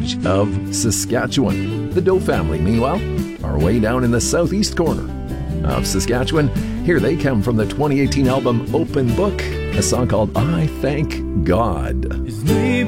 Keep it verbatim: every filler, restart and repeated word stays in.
village of Saskatchewan. The Doe family, meanwhile, are way down in the southeast corner of Saskatchewan. Here they come from the twenty eighteen album Open Book, a song called I Thank God. His name